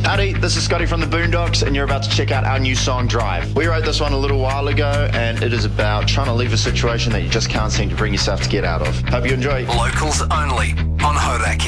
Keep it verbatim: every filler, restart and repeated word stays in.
Howdy, this is Scotty from the Boondocks, and you're about to check out our new song, Drive. We wrote this one a little while ago, and it is about trying to leave a situation that you just can't seem to bring yourself to get out of. Hope you enjoy. Locals only on Hauraki.